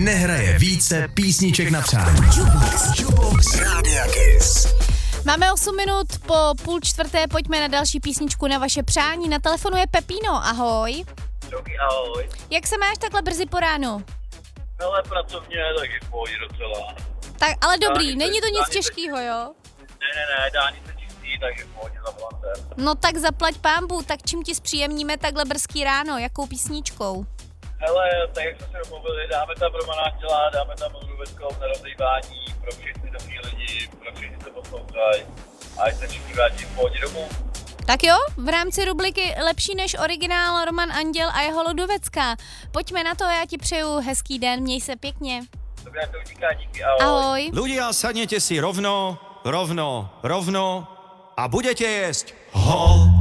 nehraje více písniček na přání. Jukebox Rádia Kiss. Máme 8 minut po 3:30, pojďme na další písničku na vaše přání. Na telefonu je Pepino, ahoj. Dobrý, ahoj. Jak se máš takhle brzy po ránu? Hele, pracovně, takže v pohodě docela. Tak, ale dobrý, Dálnice- není to nic dálnice- těžkýho, jo? Ne, dálnice čistý, takže v pohodě za volantem. No tak zaplať pánbu, tak čím ti zpříjemníme takhle brzký ráno, jakou písničkou? Hele, tak jak jsme se domluvili, dáme tam Romana Anděla, dáme tam Ludoveckou na rozejvání pro všechny dobrý lidi, pro všechny, co poslouchají. A ať se všichni vrátí v pohodě domů. Tak jo, v rámci rubriky Lepší než originál Roman Anděl a jeho Ludovecká. Pojďme na to, já ti přeju hezký den, měj se pěkně. Dobrý, to utíká, díky, ahoj. Ahoj. Ľudia, sadnete si rovno a budete jesť ho.